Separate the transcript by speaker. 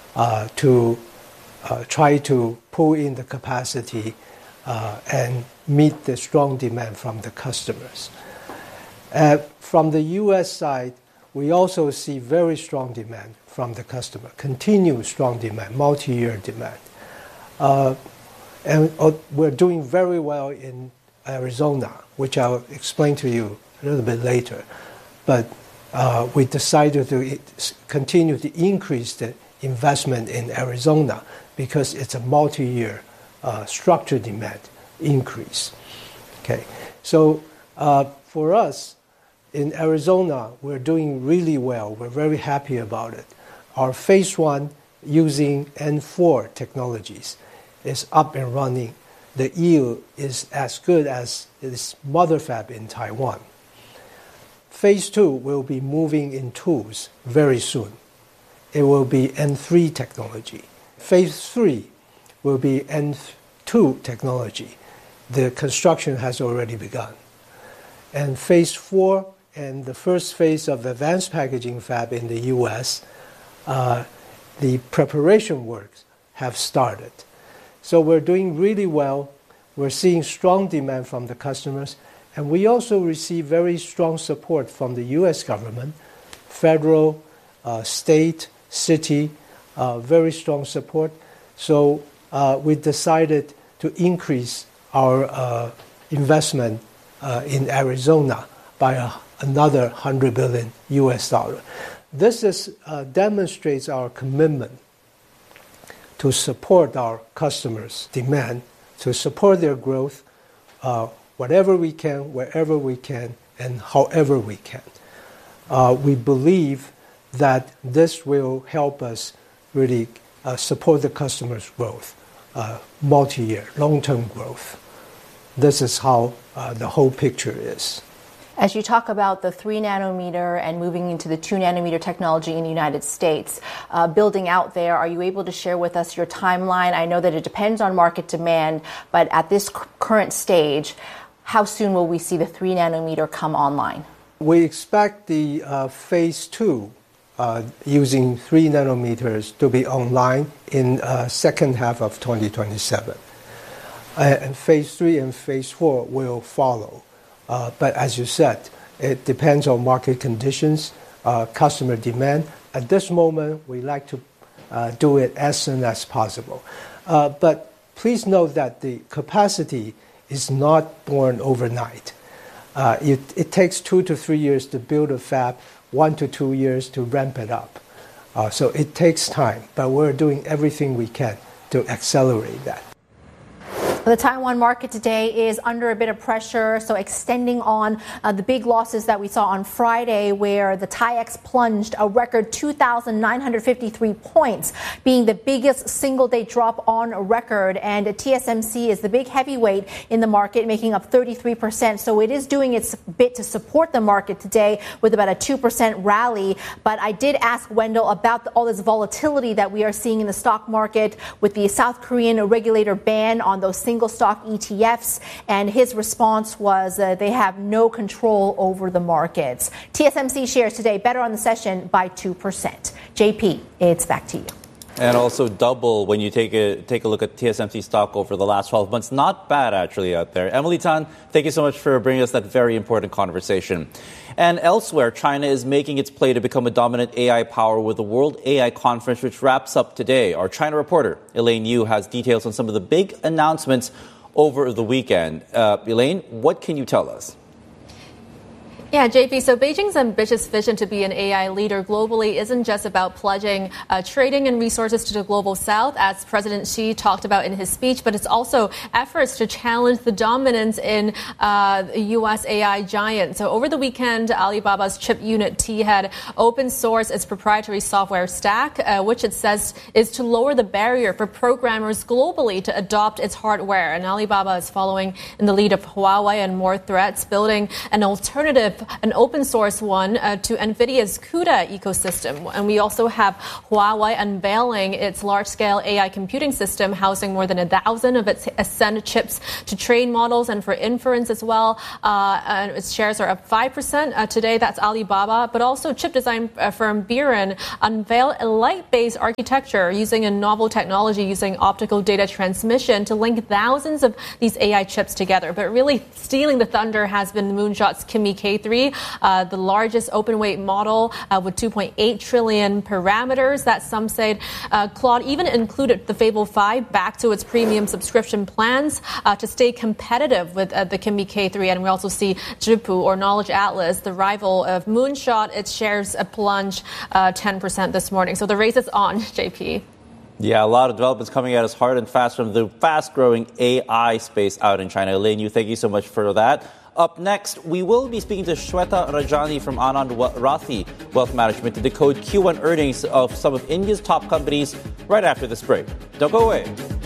Speaker 1: to try to pull in the capacity and meet the strong demand from the customers. From the U.S. side, we also see very strong demand from the customer, continued strong demand, multi-year demand. And we're doing very well in Arizona, which I'll explain to you a little bit later. But we decided to continue to increase the investment in Arizona because it's a multi-year structured demand increase. Okay, so for us in Arizona, we're doing really well. We're very happy about it. Our phase 1 using N4 technologies is up and running. The yield is as good as its mother fab in Taiwan. Phase 2 will be moving in tools very soon. It will be N3 technology. Phase 3 will be N2 technology. The construction has already begun. And phase 4 and the first phase of advanced packaging fab in the U.S., the preparation works have started. So we're doing really well. We're seeing strong demand from the customers. And we also receive very strong support from the U.S. government, federal, state, city, very strong support. So we decided to increase our investment in Arizona by another $100 billion US. This demonstrates our commitment to support our customers' demand, to support their growth, whatever we can, wherever we can, and however we can. We believe that this will help us really support the customers' growth, multi-year, long-term growth. This is how the whole picture is.
Speaker 2: As you talk about the 3 nanometer and moving into the 2 nanometer technology in the United States, building out there, are you able to share with us your timeline? I know that it depends on market demand, but at this current stage, how soon will we see the 3 nanometer come online?
Speaker 1: We expect the phase 2 using 3 nanometers to be online in second half of 2027. And phase 3 and phase 4 will follow. But as you said, it depends on market conditions, customer demand. At this moment, we like to do it as soon as possible. But please note that the capacity is not born overnight. It takes 2 to 3 years to build a fab, 1 to 2 years to ramp it up. So it takes time, but we're doing everything we can to accelerate that.
Speaker 2: The Taiwan market today is under a bit of pressure, so extending on the big losses that we saw on Friday, where the TAIEX plunged a record 2,953 points, being the biggest single-day drop on record. And TSMC is the big heavyweight in the market, making up 33%. So it is doing its bit to support the market today with about a 2% rally. But I did ask Wendell about all this volatility that we are seeing in the stock market with the South Korean regulator ban on those single stock ETFs, and his response was they have no control over the markets. TSMC shares today better on the session by 2%. JP, it's back to you.
Speaker 3: And also double when you take a look at TSMC stock over the last 12 months. Not bad, actually, out there. Emily Tan, thank you so much for bringing us that very important conversation. And elsewhere, China is making its play to become a dominant AI power with the World AI Conference, which wraps up today. Our China reporter, Elaine Yu, has details on some of the big announcements over the weekend. Elaine, what can you tell us?
Speaker 4: Yeah, JP, so Beijing's ambitious vision to be an AI leader globally isn't just about pledging trading and resources to the global south, as President Xi talked about in his speech, but it's also efforts to challenge the dominance in U.S. AI giant. So over the weekend, Alibaba's chip unit T had open sourced its proprietary software stack, which it says is to lower the barrier for programmers globally to adopt its hardware. And Alibaba is following in the lead of Huawei and more threats, building an alternative an open source one, to NVIDIA's CUDA ecosystem. And we also have Huawei unveiling its large-scale AI computing system, housing more than 1,000 of its Ascend chips to train models and for inference as well. And its shares are up 5% today. That's Alibaba. But also chip design firm Biren unveiled a light-based architecture using a novel technology using optical data transmission to link thousands of these AI chips together. But really stealing the thunder has been Moonshot's Kimi K3, the largest open-weight model with 2.8 trillion parameters. That some say Claude even included the Fable 5 back to its premium subscription plans to stay competitive with the Kimi K3. And we also see Zhipu, or Knowledge Atlas, the rival of Moonshot, its shares plunge 10% this morning. So the race is on, JP.
Speaker 3: Yeah, a lot of developments coming at us hard and fast from the fast-growing AI space out in China. Elaine, thank you so much for that. Up next, we will be speaking to Shweta Rajani from Anand Rathi Wealth Management to decode Q1 earnings of some of India's top companies right after this break. Don't go away.